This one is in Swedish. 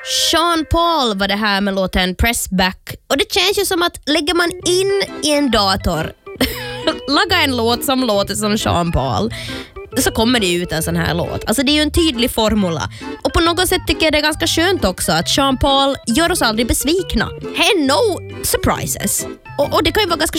Sean Paul var det här med låten Press Back. Och det känns ju som att lägger man in i en dator laga en låt som låter som Sean Paul, så kommer det ut en sån här låt. Alltså det är ju en tydlig formula. Och på något sätt tycker jag det är ganska skönt också att Sean Paul gör oss aldrig besvikna. Hey, no surprises. Och det kan ju vara ganska